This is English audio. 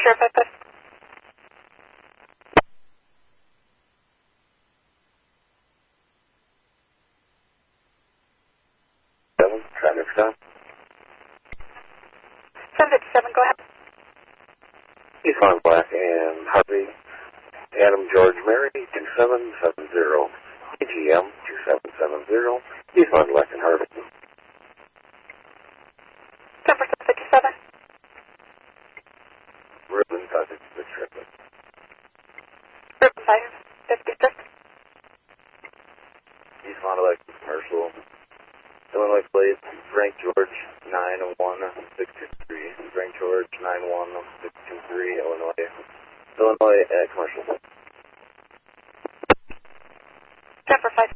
5-5. 7, traffic stop. 757, go ahead. East Lawn Black and Harvey, Adam George Mary, 2770. AGM 2770. East Lawn Black and Harvey. 10-57. Ribbon 556 traffic. Ribbon 556. East Lawn Black commercial. Illinois plate, Frank George 91623. Frank George 91623, Illinois. Illinois commercial. 10-5.